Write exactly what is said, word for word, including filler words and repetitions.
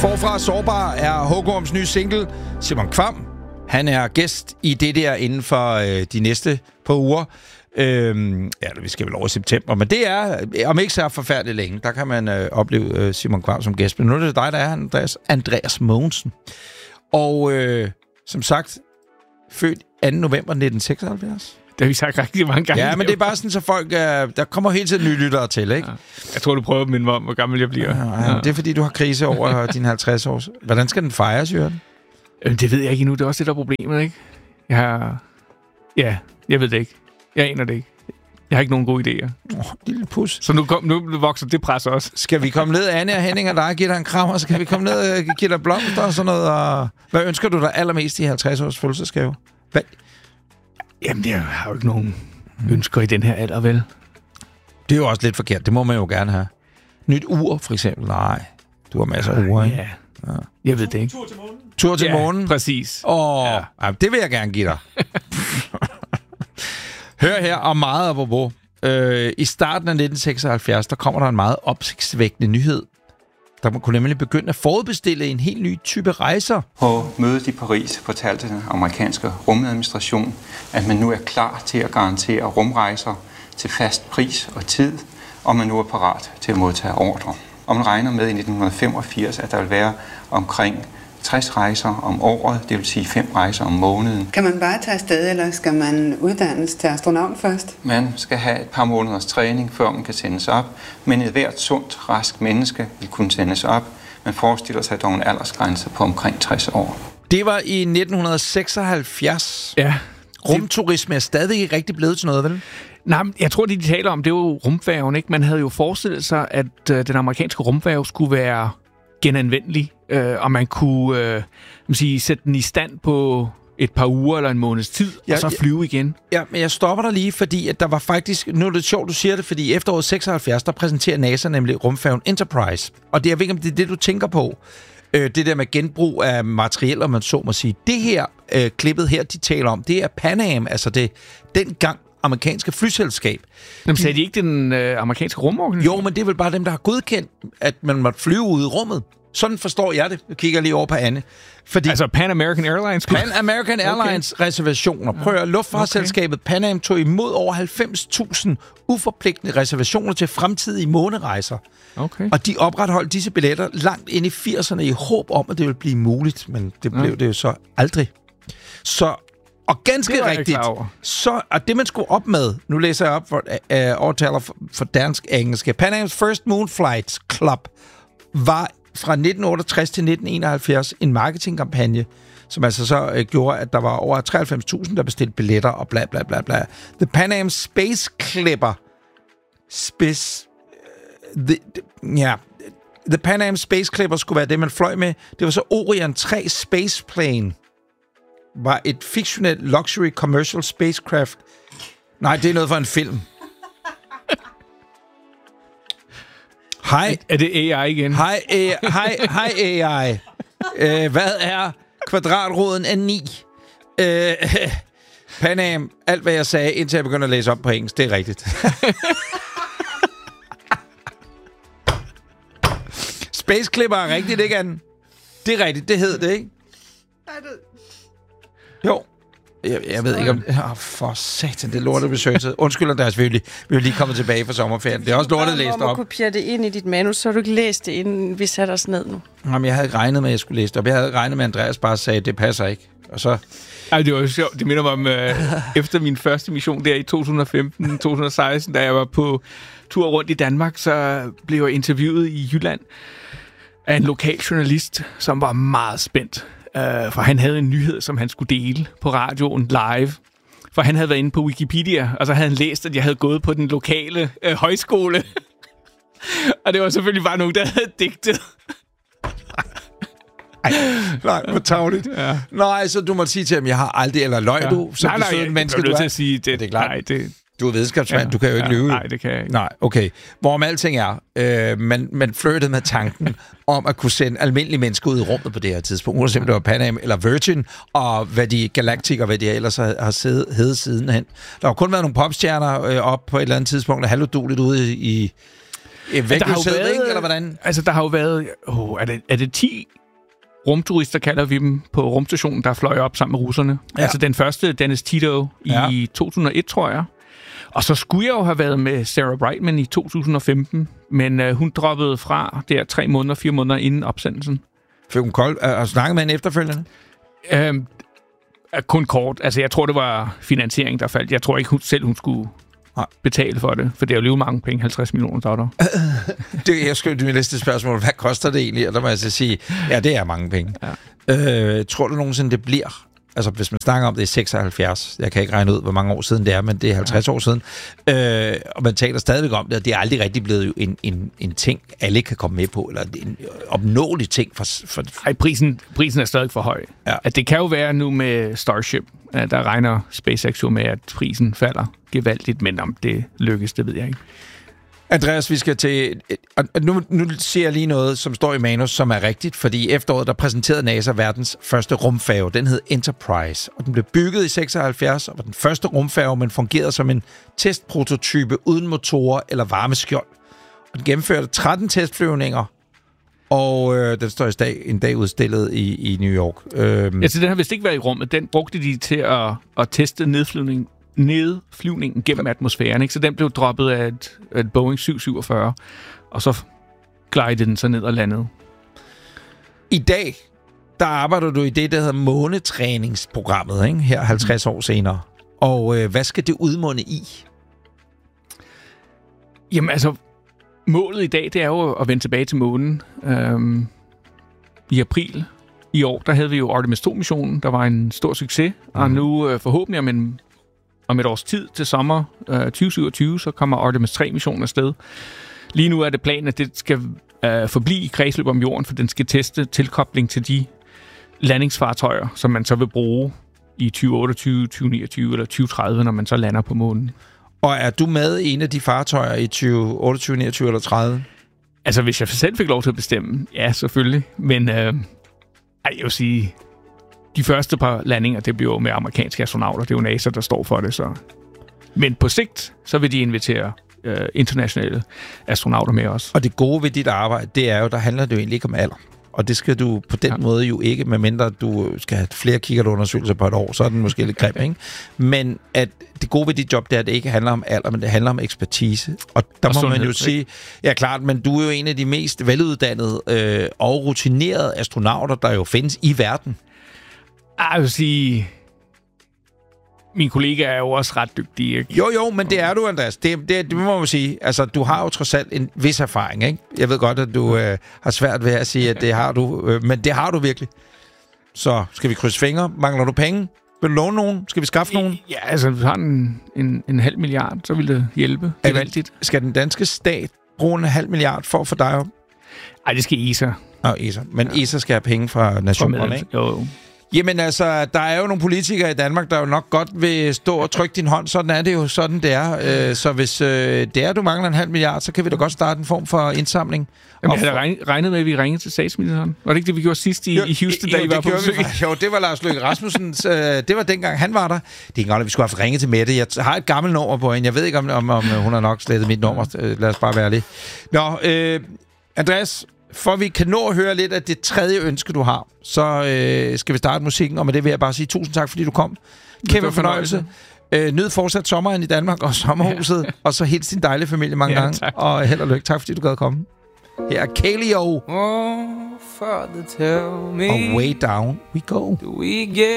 Forfra Sårbar er Hågorms nye single. Simon Kvam, han er gæst i det der inden for øh, de næste par uger. Øhm, ja, vi skal vel over i september, men det er, om ikke så forfærdeligt længe, der kan man øh, opleve øh, Simon Kvam som gæst. Men nu er det dig, der er Andreas, Andreas Mogensen. Og øh, som sagt, født anden november nitten seksoghalvfjerds. Det har vi sagt rigtig mange gange. Ja, men det er bare sådan, så folk... Øh, der kommer hele tiden nye lyttere til, ikke? Ja. Jeg tror, du prøver at minde mig om, hvor gammel jeg bliver. Ja, ja. Det er, fordi du har krise over dine halvtreds år. Hvordan skal den fejres, Jørgen? Det ved jeg ikke endnu. Det er også det, der er problemet, ikke? Jeg har... Ja, jeg ved det ikke. Jeg aner det ikke. Jeg har ikke nogen gode idéer. Åh, oh, lille pus. Så nu, kom, nu vokser det pres også. Skal vi komme ned, Anne og Henning og dig, give dig en kram, og så kan vi komme ned og give dig blomster og sådan noget? Og hvad ønsker du dig allermest i halvtreds års fødselsdagsgave? Hvad? Jamen, jeg har jo ikke nogen ønsker i den her alder, vel? Det er jo også lidt forkert. Det må man jo gerne have. Nyt ur, for eksempel. Nej, du har masser af ure, ikke? Ja. Ja. Jeg ved det ikke. Tur til månen. Tur til ja, månen? Præcis. Åh, ja. Det vil jeg gerne give dig. Hør her om meget apropos. Øh, I starten af nitten seksoghalvfjerds, der kommer der en meget opsigtsvækkende nyhed. Der man kunne nemlig begynde at forudbestille en helt ny type rejser. På mødet i Paris fortalte den amerikanske rumadministration, at man nu er klar til at garantere rumrejser til fast pris og tid, og man nu er parat til at modtage ordre. Og man regner med i nitten femogfirs, at der vil være omkring tres rejser om året, det vil sige fem rejser om måneden. Kan man bare tage afsted, eller skal man uddannes til astronaut først? Man skal have et par måneders træning, før man kan sendes op, men et hvert sundt, rask menneske vil kunne sendes op. Man forestiller sig dog en aldersgrænse på omkring tres år. Det var i nitten seksoghalvfjerds. Ja. Rumturisme er stadig ikke rigtig blevet til noget, vel? Nej, jeg tror, det de taler om, det er jo rumfærgen, ikke? Man havde jo forestillet sig, at øh, den amerikanske rumfærge skulle være genanvendelig, øh, og man kunne øh, man sige, sætte den i stand på et par uger eller en måneds tid, ja, og så flyve igen. Ja, men jeg stopper dig lige, fordi at der var faktisk... Nu er det sjovt, du siger det, fordi i efteråret seksoghalvfjerds, der præsenterer NASA nemlig rumfærgen Enterprise. Og det er ikke, om det er det, du tænker på. Øh, det der med genbrug af materiel, om man så må sige. Det her, øh, klippet her, de taler om, det er Pan Am, altså det dengang amerikanske flyselskab. Jamen, sagde de ikke den øh, amerikanske rumorganisation? Jo, men det er vel bare dem, der har godkendt, at man måtte flyve ud i rummet. Sådan forstår jeg det. Jeg kigger lige over på Anne. Fordi altså Pan American Airlines? Pan American Airlines okay. reservationer. Prøv at luftfartsselskabet okay. Pan Am tog imod over halvfems tusind uforpligtende reservationer til fremtidige månerejser. Okay. Og de opretholdt disse billetter langt ind i firserne i håb om, at det ville blive muligt. Men det blev ja. det jo så aldrig. Så Og ganske rigtigt, så og det man skulle op med, nu læser jeg op for uh, overtaler for, for dansk-engelsk, Pan Am's First Moon Flights Club var fra nitten otteogtres til nitten enoghalvfjerds en marketingkampagne, som altså så uh, gjorde, at der var over treoghalvfems tusind, der bestilte billetter og bla bla bla bla. The Pan Am Space Clipper Space... Uh, the, the, yeah, The Pan Am Space Clipper skulle være det, man fløj med. Det var så Orion tre Space Plane. Var et fiktionelt luxury commercial spacecraft. Nej, det er noget for en film. Hej. Er det A I igen? Hej, hej, hej A I. Uh, hvad er kvadratroden af ni? Uh, Pan Am, alt hvad jeg sagde, indtil jeg begynder at læse op på engelsk, det er rigtigt. Space Clipper er rigtigt, ikke Anne? Det er rigtigt, det hed det, ikke? Nej, det... Jo. Jeg, jeg ved ikke om... Oh, for satan, det er lortet besøgtet. Undskyld, Andreas, vi er lige, vi er lige kommet tilbage fra sommerferien. Det er også lortet læst op. Hvor man kopiere det ind i dit manus, så har du ikke læst det, inden vi satte os ned nu. Jamen, jeg havde ikke regnet med, at jeg skulle læse det op. Jeg havde regnet med, at Andreas bare sagde, at det passer ikke. Og så... Ej, det var jo sjovt. Det minder mig om, øh, efter min første mission der i to tusind og femten til to tusind og seksten, da jeg var på tur rundt i Danmark, så blev jeg interviewet i Jylland af en lokal journalist, som var meget spændt. Uh, for han havde en nyhed, som han skulle dele på radioen live. For han havde været inde på Wikipedia, og så havde han læst, at jeg havde gået på den lokale uh, højskole. Og det var selvfølgelig bare nogen, der havde digtet. Ej, nej, hvor tavligt. Ja. Nej, så du må sige til ham, jeg har aldrig, eller løg ja. du, som nej, nej, det jeg, menneske, jeg du er. til at sige, det, det er klart. Nej, det... Du er videnskabsmand, ja, du kan jo ikke ja, lyve. Nej, det kan jeg ikke. Nej, okay. Hvorom alting er, øh, man, man flirtede med tanken om at kunne sende almindelige mennesker ud i rummet på det her tidspunkt, uanset om det var Pan Am eller Virgin, og hvad de Galactic og hvad de ellers har, har siddet, heddet sidenhen. Der har kun været nogle popstjerner øh, op på et eller andet tidspunkt, der halvdueligt ude i... vægtløshed, ikke? Eller hvordan? Altså, der har jo været... Oh, er, det, er det ti rumturister, kalder vi dem, på rumstationen, der fløj op sammen med russerne? Ja. Altså, den første, Dennis Tito, ja. i to tusind og et, tror jeg. Og så skulle jeg jo have været med Sarah Brightman i to tusind og femten, men uh, hun droppede fra der tre måneder, fire måneder inden opsendelsen. Fik hun kold? Og snakkede med hende efterfølgende? Øhm, kun kort. Altså, jeg tror, det var finansiering, der faldt. Jeg tror ikke hun, selv, hun skulle Nej. betale for det, for det er jo lige mange penge, halvtreds millioner dollar. det, jeg skal jo næste spørgsmål. Hvad koster det egentlig? Og der må jeg så sige, ja, det er mange penge. Ja. Øh, tror du nogensinde, det bliver... Altså, hvis man snakker om det er seksoghalvfjerds, jeg kan ikke regne ud, hvor mange år siden det er, men det er halvtreds ja. år siden, øh, og man taler stadigvæk om det, og det er aldrig rigtig blevet en, en, en ting, alle kan komme med på, eller en opnåelig ting. For, for... Ej, prisen, prisen er stadig for høj. Ja. At det kan jo være nu med Starship, at der regner SpaceX jo med, at prisen falder gevaldigt, men om det lykkes, det ved jeg ikke. Andreas, vi skal til... Nu, nu siger jeg lige noget, som står i manus, som er rigtigt, fordi i efteråret, der præsenterede NASA verdens første rumfærge. Den hed Enterprise, og den blev bygget i seksoghalvfjerds, og var den første rumfærge, men fungerede som en testprototype uden motorer eller varmeskjold. Og den gennemførte tretten testflyvninger, og øh, den står i dag, en dag udstillet i, i New York. Øhm. Ja, så den har vist ikke været i rummet. Den brugte de til at, at teste nedflyvning nedflyvningen gennem atmosfæren, ikke? Så den blev droppet af et, et Boeing syv syvogfyrre, og så glidede den så ned og landede. I dag, der arbejder du i det, der hedder månetræningsprogrammet, ikke? Her halvtreds år senere. Og øh, hvad skal det udmunde i? Jamen altså, målet i dag, det er jo at vende tilbage til månen. Øhm, I april i år, der havde vi jo Artemis to-missionen, der var en stor succes, mm. og nu øh, forhåbentlig om en Om et års tid til sommer øh, tyve syvogtyve, så kommer Artemis tre-missionen afsted. Lige nu er det planen, at det skal øh, forblive i kredsløb om jorden, for den skal teste tilkobling til de landingsfartøjer, som man så vil bruge i tyve otteogtyve, tyve niogtyve eller tyve tredive, når man så lander på månen. Og er du med i en af de fartøjer i tyve otteogtyve, niogtyve eller tredive? Altså, hvis jeg selv fik lov til at bestemme, ja, selvfølgelig. Men øh, ej, jeg vil sige... De første par landinger, det bliver jo med amerikanske astronauter. Det er jo NASA, der står for det. Så. Men på sigt, så vil de invitere øh, internationale astronauter med os. Og det gode ved dit arbejde, det er jo, der handler det jo egentlig ikke om alder. Og det skal du på den ja. måde jo ikke, medmindre du skal have flere kikkertundersøgelser på et år, så er den måske lidt grim, ikke? Men at det gode ved dit job, det er, at det ikke handler om alder, men det handler om ekspertise. Og der og må sundhed, man jo sige, ja klart, men du er jo en af de mest veluddannede øh, og rutinerede astronauter, der jo findes i verden. Jeg vil sige, min kollega er jo også ret dygtig, ikke? Jo, jo, men det er du, Andreas. Det, det, det må man sige. Altså, du har jo trods alt en vis erfaring, ikke? Jeg ved godt, at du øh, har svært ved at sige, at det har du, øh, men det har du virkelig. Så skal vi krydse fingre? Mangler du penge? Vil du låne nogen? Skal vi skaffe nogen? Ja, altså, hvis vi har en, en, en halv milliard, så vil det hjælpe. Det er valgt. Skal den danske stat bruge en halv milliard for at få dig op? Ej, det skal E S A. Nå, E S A. Men ja. E S A skal have penge fra nationerne, ikke? Jo, Jamen altså, der er jo nogle politikere i Danmark, der jo nok godt vil stå og trykke din hånd. Sådan er det jo, sådan det er. Så hvis det er, du mangler en halv milliard, så kan vi da godt starte en form for indsamling. Jamen, jeg havde regnet med, at vi ringede til statsministeren. Var det ikke det, vi gjorde sidst i, jo, i Houston, da I var på besøg? Jo, det var Lars Løkke Rasmussen. Det var dengang, han var der. Det er ikke godt, at vi skulle have ringet til Mette. Jeg har et gammelt nummer på hende. Jeg ved ikke, om, om, om hun har nok slettet mit nummer. Lad os bare være lidt. Nå, øh, Andreas... For vi kan nå at høre lidt af det tredje ønske, du har, så øh, skal vi starte musikken, og med det vil jeg bare sige tusind tak, fordi du kom. Kæmpe fornøjelse. Øh, nyd fortsat sommeren i Danmark og sommerhuset, ja. Og så hils din dejlige familie mange ja, gange. Tak. Og held og lykke. Tak, fordi du gad komme. Her er Kaleo. Oh, Father, tell me, og Way Down We Go. Do we get